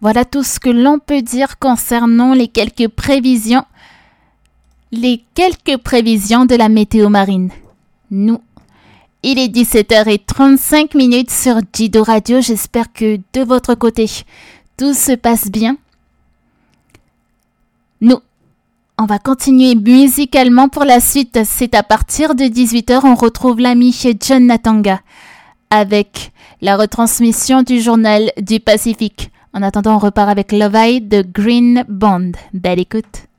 Voilà tout ce que l'on peut dire concernant les quelques prévisions de la météo marine. Il est 17h35 sur Jido Radio. J'espère que de votre côté, tout se passe bien. On va continuer musicalement pour la suite. C'est à partir de 18h, on retrouve l'ami John Natanga avec la retransmission du journal du Pacifique. En attendant, on repart avec Love Eye de Green Bond. Belle écoute.